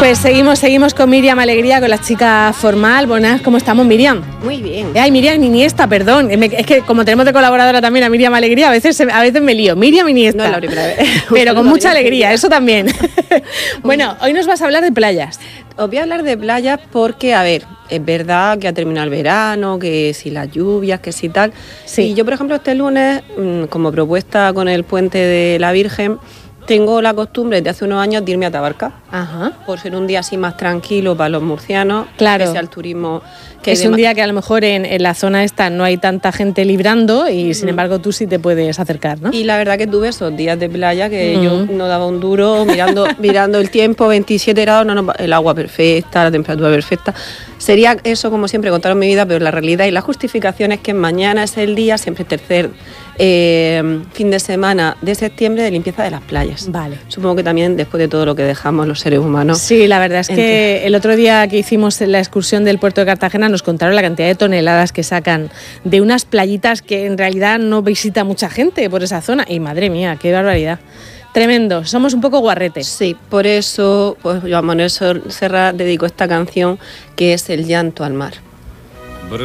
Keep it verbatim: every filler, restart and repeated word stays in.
Pues seguimos, seguimos con Miriam Alegría, con la chica formal. Buenas, ¿cómo estamos, Miriam? Muy bien. Ay, Miriam Iniesta, perdón. Es que como tenemos de colaboradora también a Miriam Alegría, a veces, a veces me lío. Miriam Iniesta. No es la primera vez. Pero con mucha alegría, eso también. Bueno, hoy nos vas a hablar de playas. Os voy a hablar de playas porque, a ver, es verdad que ha terminado el verano, que si las lluvias, que si tal. Sí. Y yo, por ejemplo, este lunes, como propuesta con el puente de la Virgen, tengo la costumbre desde hace unos años de irme a Tabarca. Ajá. Por ser un día así más tranquilo para los murcianos, claro. pese al turismo. Que es un día que a lo mejor en, en la zona esta no hay tanta gente librando y mm. sin embargo tú sí te puedes acercar, ¿no? Y la verdad que tuve esos días de playa que mm. yo no daba un duro mirando mirando el tiempo, veintisiete grados, no, no, el agua perfecta, la temperatura perfecta. Sería eso, como siempre, contaros mi vida, pero la realidad y la justificación es que mañana es el día, siempre tercer eh, fin de semana de septiembre, de limpieza de las playas. Vale. Supongo que también después de todo lo que dejamos los seres humanos. Sí, la verdad es que Entonces, el otro día que hicimos la excursión del puerto de Cartagena nos contaron la cantidad de toneladas que sacan de unas playitas que en realidad no visita mucha gente por esa zona. Y madre mía, qué barbaridad. Tremendo, somos un poco guarretes. Sí, por eso pues, yo a Manuel Serrat dedico esta canción que es El llanto al mar.